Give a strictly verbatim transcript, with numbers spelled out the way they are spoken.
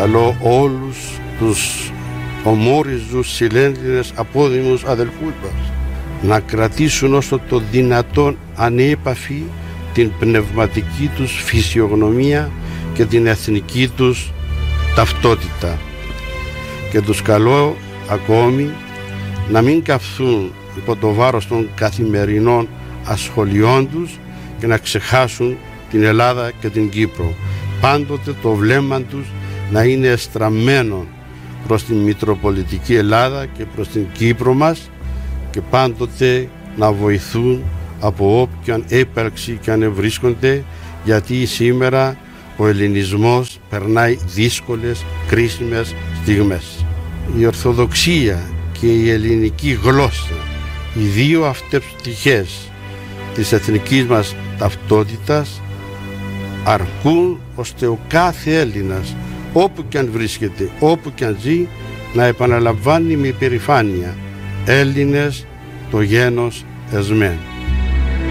Καλώ όλους τους ομόριζους συλλέγγυρες απόδημους αδελφούς μας να κρατήσουν όσο το δυνατόν ανέπαφη την πνευματική τους φυσιογνωμία και την εθνική τους ταυτότητα. Και τους καλώ ακόμη να μην καυθούν υπό το βάρος των καθημερινών ασχολιών τους και να ξεχάσουν την Ελλάδα και την Κύπρο. Πάντοτε το βλέμμα τους να είναι εστραμμένο προς την Μητροπολιτική Ελλάδα και προς την Κύπρο μας και πάντοτε να βοηθούν από όποιον έπαρξη και αν βρίσκονται, γιατί σήμερα ο ελληνισμός περνάει δύσκολες, κρίσιμες στιγμές. Η Ορθοδοξία και η ελληνική γλώσσα, οι δύο αυτές πτυχές της εθνικής μας ταυτότητας, αρκούν ώστε ο κάθε Έλληνας, όπου και αν βρίσκεται, όπου και αν ζει, να επαναλαμβάνει με υπερηφάνεια: Έλληνες το γένος εσμέν.